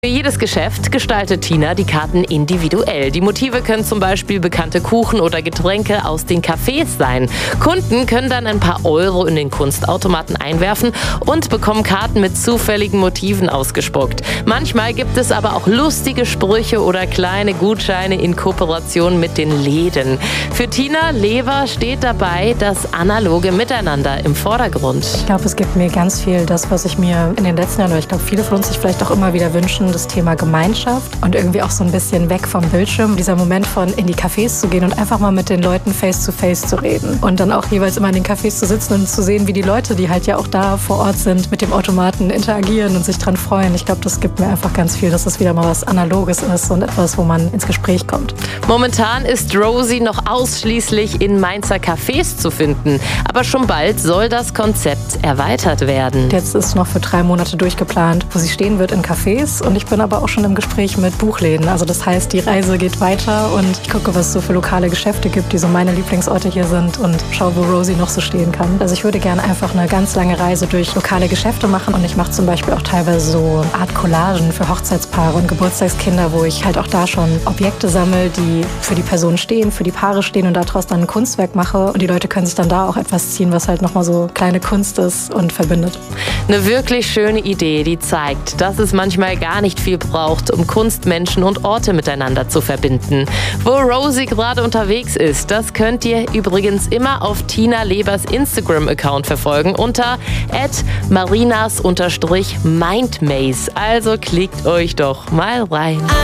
Für jedes Geschäft gestaltet Tina die Karten individuell. Die Motive können zum Beispiel bekannte Kuchen oder Getränke aus den Cafés sein. Kunden können dann ein paar Euro in den Kunstautomaten einwerfen und bekommen Karten mit zufälligen Motiven ausgespuckt. Manchmal gibt es aber auch lustige Sprüche oder kleine Gutscheine in Kooperation mit den Läden. Für Tina Lever steht dabei das analoge Miteinander im Vordergrund. Ich glaube, es gibt mir ganz viel das, was ich mir in den letzten Jahren, oder ich glaube, viele von uns sich vielleicht auch immer wieder wünschen, das Thema Gemeinschaft und irgendwie auch so ein bisschen weg vom Bildschirm. Dieser Moment von in die Cafés zu gehen und einfach mal mit den Leuten face to face zu reden. Und dann auch jeweils immer in den Cafés zu sitzen und zu sehen, wie die Leute, die halt ja auch da vor Ort sind, mit dem Automaten interagieren und sich dran freuen. Ich glaube, das gibt mir einfach ganz viel, dass es wieder mal was Analoges ist und etwas, wo man ins Gespräch kommt. Momentan ist Rosie noch ausschließlich in Mainzer Cafés zu finden. Aber schon bald soll das Konzept erweitert werden. Jetzt ist noch für 3 Monate durchgeplant, wo sie stehen wird in Cafés. Und ich bin aber auch schon im Gespräch mit Buchläden. Also das heißt, die Reise geht weiter und ich gucke, was es so für lokale Geschäfte gibt, die so meine Lieblingsorte hier sind und schaue, wo Rosie noch so stehen kann. Also ich würde gerne einfach eine ganz lange Reise durch lokale Geschäfte machen und ich mache zum Beispiel auch teilweise so Art Collagen für Hochzeitspaare und Geburtstagskinder, wo ich halt auch da schon Objekte sammle, die für die Personen stehen, für die Paare stehen und daraus dann ein Kunstwerk mache und die Leute können sich dann da auch etwas ziehen, was halt nochmal so kleine Kunst ist und verbindet. Eine wirklich schöne Idee, die zeigt, dass es manchmal gar nicht viel braucht, um Kunst, Menschen und Orte miteinander zu verbinden. Wo Rosie gerade unterwegs ist, das könnt ihr übrigens immer auf Tina Levers Instagram-Account verfolgen unter @marinas_mindmaze. Also klickt euch doch mal rein.